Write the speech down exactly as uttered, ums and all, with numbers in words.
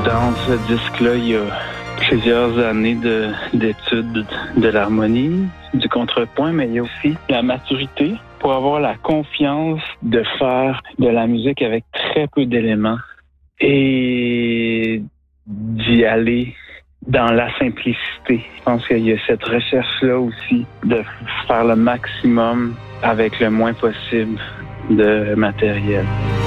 Dans ce disque-là, il y a plusieurs années de, d'études de l'harmonie, du contrepoint, mais il y a aussi la maturité pour avoir la confiance de faire de la musique avec très peu d'éléments et d'y aller dans la simplicité. Je pense qu'il y a cette recherche-là aussi de faire le maximum avec le moins possible de matériel.